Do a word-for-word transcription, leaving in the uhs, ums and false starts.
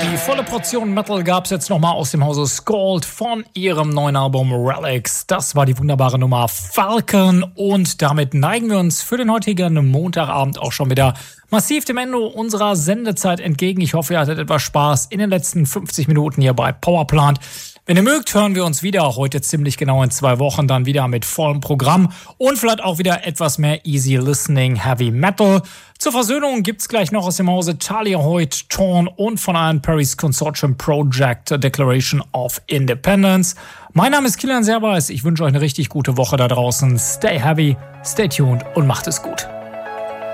Die volle Portion Metal gab's jetzt nochmal aus dem Hause Scald von ihrem neuen Album Relics. Das war die wunderbare Nummer Falcon und damit neigen wir uns für den heutigen Montagabend auch schon wieder massiv dem Ende unserer Sendezeit entgegen. Ich hoffe, ihr hattet etwas Spaß in den letzten fünfzig Minuten hier bei Powerplant. Wenn ihr mögt, hören wir uns wieder heute ziemlich genau in zwei Wochen dann wieder mit vollem Programm und vielleicht auch wieder etwas mehr Easy Listening Heavy Metal. Zur Versöhnung gibt's gleich noch aus dem Hause Charlie Hoyt, Torn und von Iron Paris Consortium Project Declaration of Independence. Mein Name ist Kilian Serbeis. Ich wünsche euch eine richtig gute Woche da draußen. Stay heavy, stay tuned und macht es gut.